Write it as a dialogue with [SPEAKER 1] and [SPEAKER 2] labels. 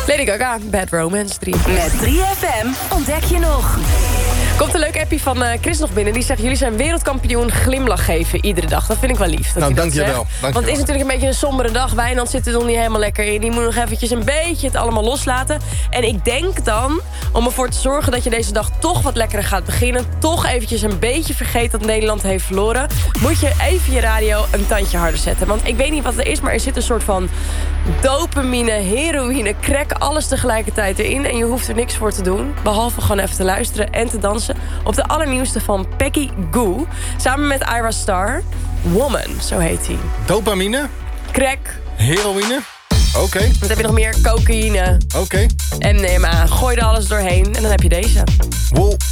[SPEAKER 1] Lady Gaga, Bad Romance 3.
[SPEAKER 2] Met 3FM ontdek je nog.
[SPEAKER 1] Komt een leuk appie van Chris nog binnen. Die zegt, jullie zijn wereldkampioen glimlach geven iedere dag. Dat vind ik wel lief.
[SPEAKER 3] Nou, dankjewel.
[SPEAKER 1] Want het is natuurlijk een beetje een sombere dag. Wijnand zit er nog niet helemaal lekker in. Die moet nog eventjes een beetje het allemaal loslaten. En ik denk dan, om ervoor te zorgen dat je deze dag toch wat lekkerder gaat beginnen... toch eventjes een beetje vergeet dat Nederland heeft verloren... moet je even je radio een tandje harder zetten. Want ik weet niet wat er is, maar er zit een soort van dopamine, heroïne, crack, alles tegelijkertijd erin. En je hoeft er niks voor te doen, behalve gewoon even te luisteren en te dansen op de allernieuwste van Peggy Gou. Samen met Ira Star. Woman, zo heet hij.
[SPEAKER 3] Dopamine?
[SPEAKER 1] Crack.
[SPEAKER 3] Heroïne? Oké.
[SPEAKER 1] Wat heb je nog meer? Cocaïne.
[SPEAKER 3] Oké.
[SPEAKER 1] En nee, maar gooi er alles doorheen en dan heb je deze.
[SPEAKER 3] Wow.